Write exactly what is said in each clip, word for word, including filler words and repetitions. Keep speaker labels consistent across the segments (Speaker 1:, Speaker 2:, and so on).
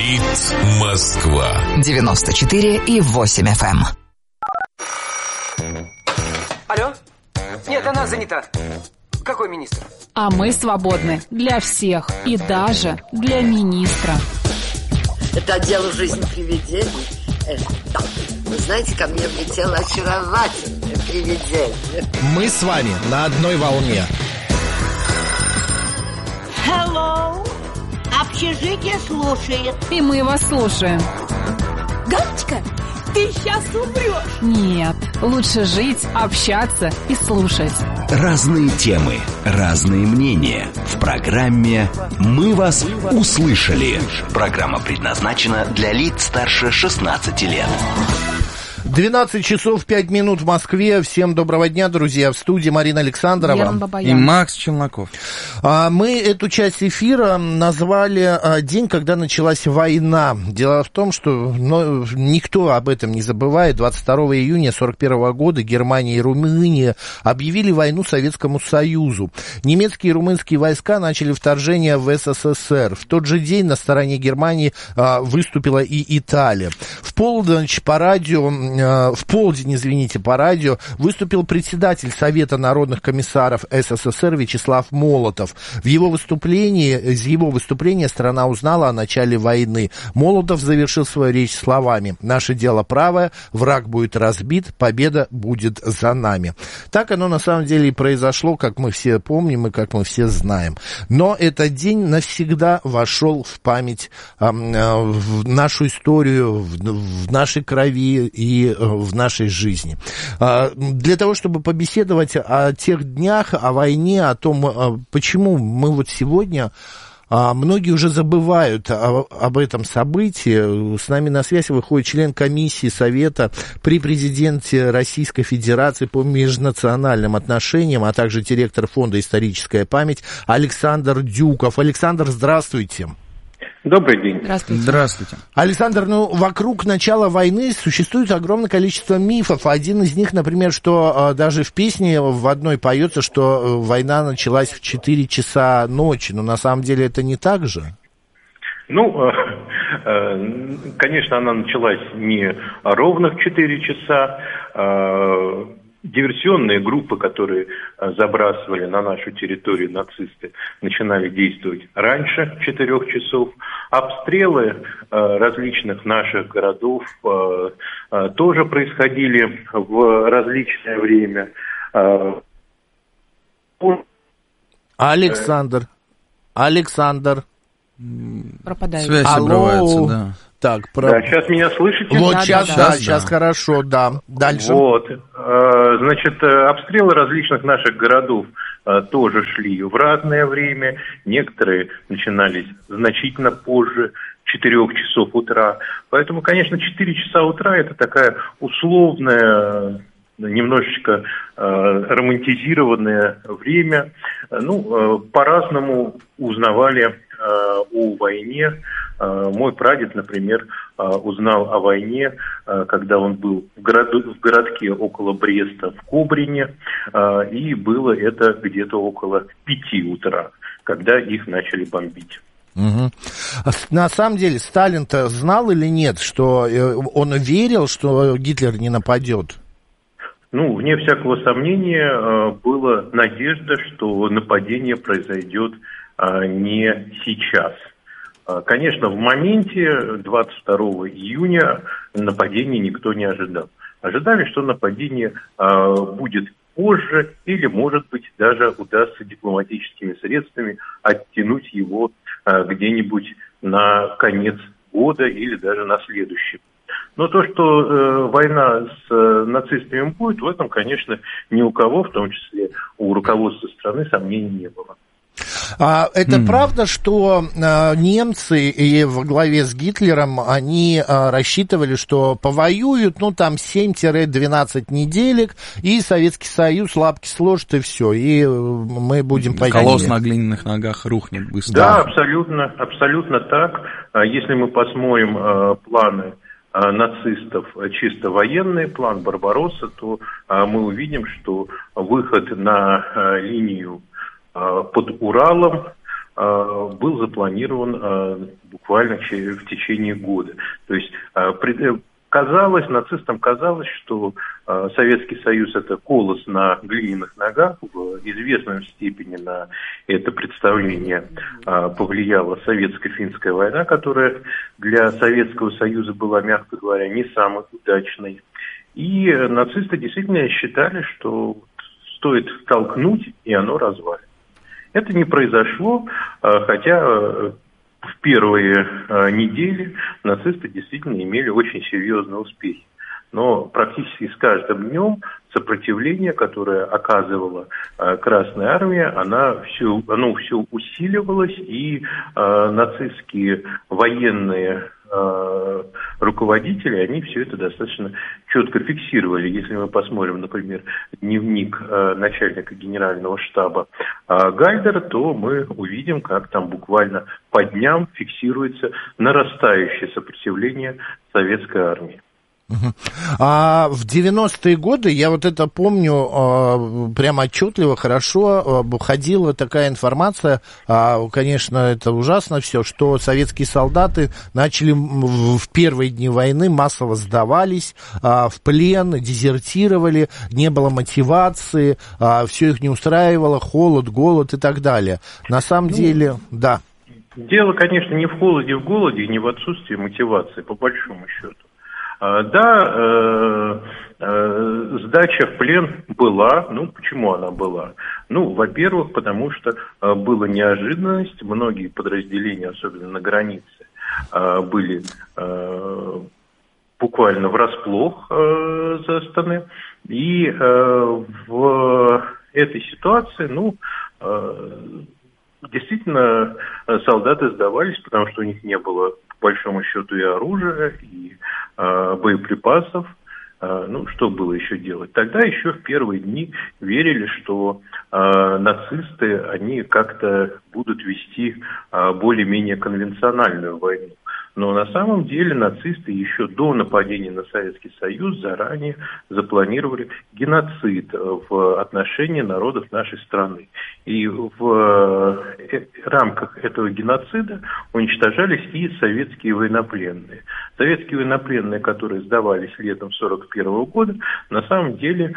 Speaker 1: Говорит Москва.
Speaker 2: девяносто четыре и восемь эф эм.
Speaker 3: Алло? Нет, она занята. Какой министр?
Speaker 4: А мы свободны для всех и даже для министра.
Speaker 5: Это дело жизни привидений. Э, да. Вы знаете, ко мне влетело очаровательное привидение.
Speaker 6: Мы с вами на одной волне.
Speaker 7: Hello. Общежитие слушает.
Speaker 4: И мы вас слушаем.
Speaker 7: Галочка, ты сейчас умрешь.
Speaker 4: Нет, лучше жить, общаться и слушать.
Speaker 8: Разные темы, разные мнения. В программе «Мы вас услышали». Программа предназначена для лиц старше шестнадцати лет.
Speaker 6: двенадцать часов пять минут в Москве. Всем доброго дня, друзья. В студии Марина Александрова
Speaker 9: и Макс Челноков.
Speaker 6: Мы эту часть эфира назвали «День, когда началась война». Дело в том, что ну, никто об этом не забывает. двадцать второго июня сорок первого года Германия и Румыния объявили войну Советскому Союзу. Немецкие и румынские войска начали вторжение в эс эс эс эр. В тот же день на стороне Германии выступила и Италия. В полночь по радио... В полдень, извините, по радио выступил председатель Совета народных комиссаров эс эс эс эр Вячеслав Молотов. В его выступлении, из его выступления страна узнала о начале войны. Молотов завершил свою речь словами: «Наше дело правое, враг будет разбит, победа будет за нами». Так оно на самом деле и произошло, как мы все помним и как мы все знаем. Но этот день навсегда вошел в память, в нашу историю, в нашей крови и в нашей жизни. Для того, чтобы побеседовать о тех днях, о войне, о том, почему мы вот сегодня... Многие уже забывают об этом событии. С нами на связь выходит член комиссии Совета при президенте Российской Федерации по межнациональным отношениям, а также директор фонда «Историческая память» Александр Дюков. Александр, здравствуйте.
Speaker 10: Добрый день.
Speaker 4: Здравствуйте.
Speaker 9: Здравствуйте.
Speaker 6: Александр, ну, вокруг начала войны существует огромное количество мифов. Один из них, например, что э, даже в песне в одной поется, что э, война началась в четыре часа ночи. Но на самом деле это не так же?
Speaker 10: Ну, э, э, конечно, она началась не ровно в четыре часа. Э, диверсионные группы, которые э, забрасывали на нашу территорию нацисты, начинали действовать раньше четырех часов. Обстрелы э, различных наших городов э, э, тоже происходили в различное время. Э,
Speaker 6: Александр, Александр.
Speaker 4: Пропадает.
Speaker 9: Связь
Speaker 6: Алло.
Speaker 9: обрывается, да.
Speaker 6: Так, про...
Speaker 10: Да, сейчас меня слышите?
Speaker 6: Вот
Speaker 4: да,
Speaker 6: сейчас,
Speaker 4: да,
Speaker 6: да,
Speaker 9: да.
Speaker 6: сейчас
Speaker 9: да.
Speaker 6: хорошо, да. Дальше.
Speaker 10: Вот. Значит, обстрелы различных наших городов тоже шли в разное время. Некоторые начинались значительно позже четырех часов утра. Поэтому, конечно, четыре часа утра это такая условная, немножечко романтизированное время. Ну, по-разному узнавали о войне. Мой прадед, например, узнал о войне, когда он был в, городу, в городке около Бреста, в Кобрине, и было это где-то около пяти утра, когда их начали бомбить.
Speaker 6: Угу. На самом деле Сталин-то знал или нет, что он верил, что Гитлер не нападет?
Speaker 10: Ну, вне всякого сомнения, была надежда, что нападение произойдет не сейчас. Конечно, в моменте двадцать второго июня нападения никто не ожидал. Ожидали, что нападение будет позже или, может быть, даже удастся дипломатическими средствами оттянуть его где-нибудь на конец года или даже на следующий. Но то, что э, война с э, нацистами будет, в этом, конечно, ни у кого, в том числе у руководства страны, сомнений не было.
Speaker 6: А, это
Speaker 9: Mm.
Speaker 6: правда, что а, немцы и во главе с Гитлером, они а, рассчитывали, что повоюют, ну, там, семь-двенадцать неделек, и Советский Союз лапки сложит, и все, и мы будем пойти.
Speaker 9: Колосс на глиняных ногах рухнет быстро.
Speaker 10: Да, абсолютно, абсолютно так. Если мы посмотрим э, планы э, нацистов, чисто военный план Барбаросса, то э, мы увидим, что выход на э, линию под Уралом был запланирован буквально в течение года. То есть казалось, нацистам казалось, что э, Советский Союз – это колос на глиняных ногах. В известной степени на это представление э, повлияла Советско-финская война, которая для Советского Союза была, мягко говоря, не самой удачной. И э, нацисты действительно считали, что стоит толкнуть, и оно развалится. Это не произошло, э, хотя... Э, В первые э, недели нацисты действительно имели очень серьезные успехи. Но практически с каждым днем сопротивление, которое оказывала э, Красная Армия, она все, оно все усиливалось, и э, нацистские военные э, руководители, они все это достаточно четко фиксировали. Если мы посмотрим, например, дневник э, начальника генерального штаба э, Гальдера, то мы увидим, как там буквально по дням фиксируется нарастающее сопротивление советской армии.
Speaker 6: Uh-huh. А в девяностые годы, я вот это помню э, прямо отчетливо, хорошо, э, ходила такая информация, э, конечно, это ужасно все, что советские солдаты начали в, в первые дни войны массово сдавались э, в плен, дезертировали, не было мотивации, э, все их не устраивало, холод, голод и так далее. На самом ну, деле, да.
Speaker 10: Дело, конечно, не в холоде, в голоде, не в отсутствии мотивации, по большому счету. Да, э, э, сдача в плен была. Ну, почему она была? Ну, во-первых, потому что э, была неожиданность. Многие подразделения, особенно на границе, э, были э, буквально врасплох э, застаны. И э, в этой ситуации, ну, э, действительно, солдаты сдавались, потому что у них не было, по большому счету, и оружия, и э, боеприпасов. Э, ну, что было еще делать? Тогда еще в первые дни верили, что э, нацисты, они как-то будут вести э, более-менее конвенциональную войну. Но на самом деле нацисты еще до нападения на Советский Союз заранее запланировали геноцид в отношении народов нашей страны. И в рамках этого геноцида уничтожались и советские военнопленные. Советские военнопленные, которые сдавались летом сорок первого года, на самом деле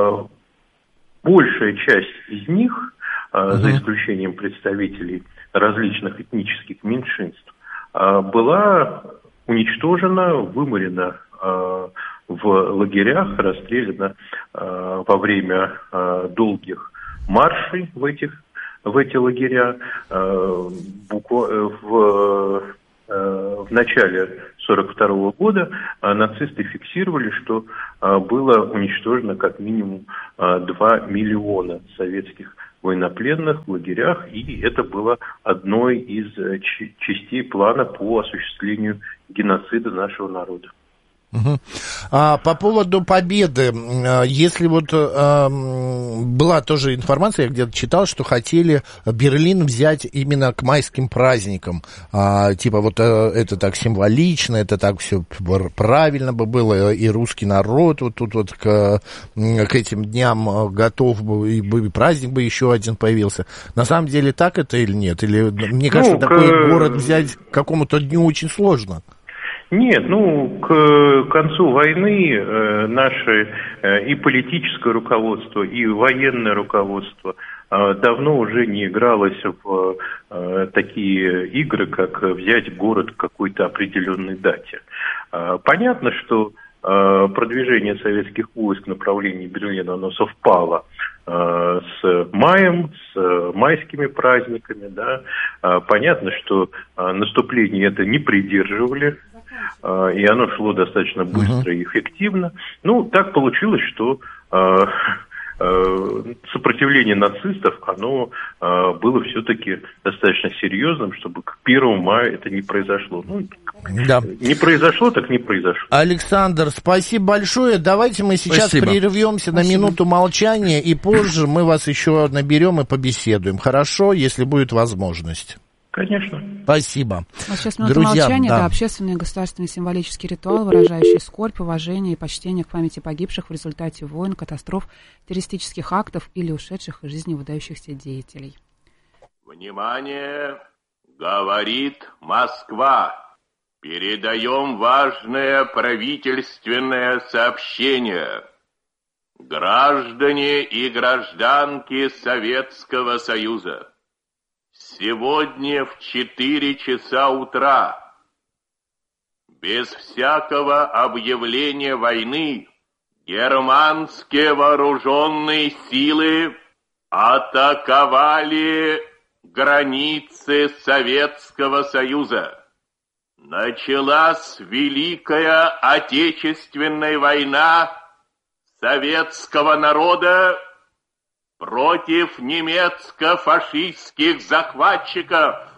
Speaker 10: большая часть из них, uh-huh. за исключением представителей различных этнических меньшинств, была уничтожена, выморена э, в лагерях, расстреляна э, во время э, долгих маршей в, этих, в эти лагеря. Э, буква, в, э, в начале сорок второго года э, нацисты фиксировали, что э, было уничтожено как минимум э, два миллиона советских военнопленных в лагерях, и это было одной из частей плана по осуществлению геноцида нашего народа.
Speaker 6: Угу. А по поводу победы, если вот а, была тоже информация, я где-то читал, что хотели Берлин взять именно к майским праздникам, а, типа вот это так символично, это так все правильно бы было, и русский народ вот тут вот к, к этим дням готов был, и праздник бы еще один появился. На самом деле так это или нет? Или мне кажется, ну, такой к... город взять к какому-то дню очень сложно.
Speaker 10: Нет, ну, к концу войны э, наше э, и политическое руководство, и военное руководство э, давно уже не игралось в э, такие игры, как взять город к какой-то определенной дате. Э, понятно, что э, продвижение советских войск в направлении Берлина, оно совпало э, с маем, с майскими праздниками, да. Э, понятно, что э, наступление это не придерживали, и оно шло достаточно быстро uh-huh. и эффективно. Ну, так получилось, что э, э, сопротивление нацистов, оно э, было все-таки достаточно серьезным, чтобы к первому мая это не произошло. Ну, да. Не произошло, так не произошло.
Speaker 6: Александр, спасибо большое. Давайте мы сейчас спасибо. прервемся на спасибо. минуту молчания, и позже мы вас еще наберем и побеседуем. Хорошо, если будет возможность.
Speaker 10: Конечно.
Speaker 6: Спасибо.
Speaker 4: Вот сейчас минута Друзья, молчания, да. это общественный государственный символический ритуал, выражающий скорбь, уважение и почтение к памяти погибших в результате войн, катастроф, террористических актов или ушедших из жизни выдающихся деятелей.
Speaker 11: Внимание! Говорит Москва. Передаем важное правительственное сообщение. Граждане и гражданки Советского Союза, сегодня в четыре часа утра, без всякого объявления войны, германские вооруженные силы атаковали границы Советского Союза. Началась Великая Отечественная война советского народа против немецко-фашистских захватчиков.